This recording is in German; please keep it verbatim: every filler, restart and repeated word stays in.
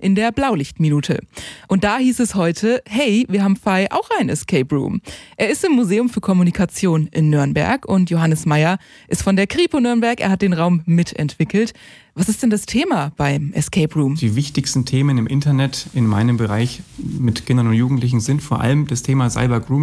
in der Blaulichtminute. Und da hieß es heute, hey, wir haben Fei auch ein Escape Room. Er ist im Museum für Kommunikation in Nürnberg und Johannes Meyer ist von der Kripo Nürnberg. Er hat den Raum mitentwickelt. Was ist denn das Thema beim Escape Room? Die wichtigsten Themen im Internet in meinem Bereich mit Kindern und Jugendlichen sind vor allem das Thema Cyber Grooming.